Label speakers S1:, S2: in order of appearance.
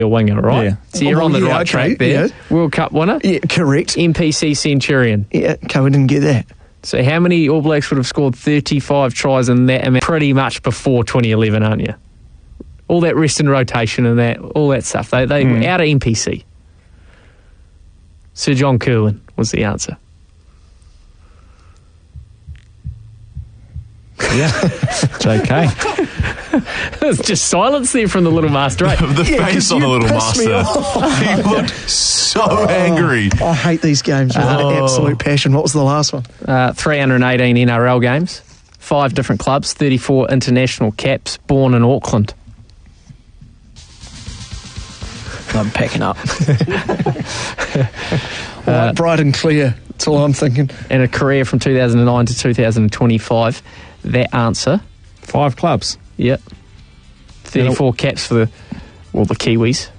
S1: a winger, right?
S2: Yeah.
S1: So you're on the right track there.
S3: Yeah.
S1: World Cup winner?
S3: Yeah, correct.
S1: NPC Centurion.
S3: Yeah, okay, we didn't get that.
S1: So how many All Blacks would have scored 35 tries in that amount pretty much before 2011, aren't you? All that rest and rotation and that, all that stuff. They were out of NPC. Sir John Kirwan was the answer.
S2: Yeah. JK.
S1: There's just silence there from the little master. Right?
S4: The face on the little
S3: pissed me
S4: master. He looked so angry.
S3: I hate these games with an absolute passion. What was the last one?
S1: 318 NRL games, 5 different clubs, 34 international caps, born in Auckland.
S3: I'm packing up. White, bright and clear. That's all I'm thinking.
S1: And a career from 2009 to 2025. That answer.
S2: 5 clubs.
S1: Yep. 34 caps for the Kiwis.